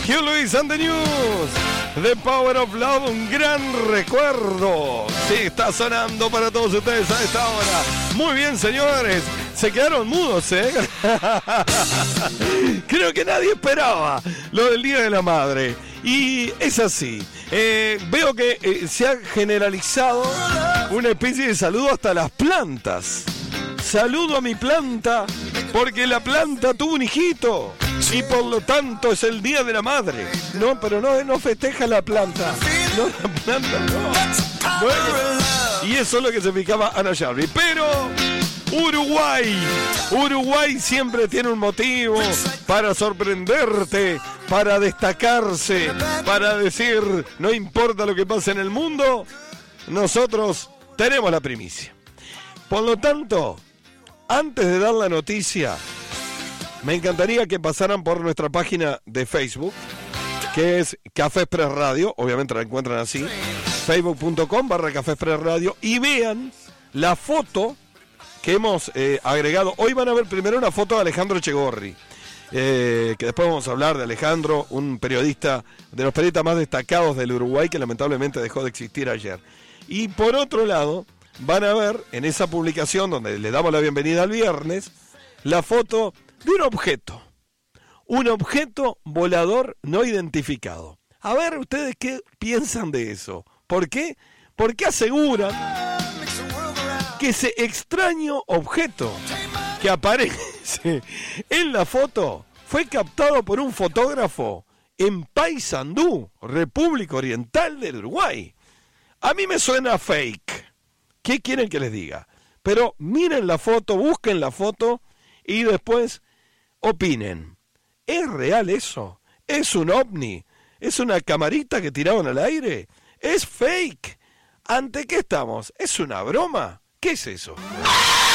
Hugh Lewis and the News, The Power of Love, un gran recuerdo. Sí, está sonando para todos ustedes a esta hora. Muy bien, señores. Se quedaron mudos, ¿eh? Creo que nadie esperaba lo del Día de la Madre. Y es así. Veo que se ha generalizado una especie de saludo hasta las plantas. Saludo a mi planta porque la planta tuvo un hijito y por lo tanto es el Día de la Madre. No, pero no festeja la planta. No, la planta no. Bueno, y eso es lo que se fijaba Ana Jarvis. Pero Uruguay siempre tiene un motivo para sorprenderte, para destacarse, para decir, no importa lo que pase en el mundo, nosotros tenemos la primicia. Por lo tanto, antes de dar la noticia, me encantaría que pasaran por nuestra página de Facebook, que es Café Express Radio, obviamente la encuentran así, facebook.com/Café Express Radio, y vean la foto que hemos agregado. Hoy van a ver primero una foto de Alejandro Echegorri, que después vamos a hablar de Alejandro, un periodista, de los periodistas más destacados del Uruguay, que lamentablemente dejó de existir ayer. Y por otro lado, van a ver en esa publicación donde le damos la bienvenida al viernes, la foto de un objeto volador no identificado. A ver ustedes qué piensan de eso. ¿Por qué? Porque aseguran que ese extraño objeto que aparece en la foto fue captado por un fotógrafo en Paysandú, República Oriental del Uruguay. A mí me suena fake. ¿Qué quieren que les diga? Pero miren la foto, busquen la foto y después opinen. ¿Es real eso? ¿Es un ovni? ¿Es una camarita que tiraron al aire? ¿Es fake? ¿Ante qué estamos? ¿Es una broma? ¿Qué es eso?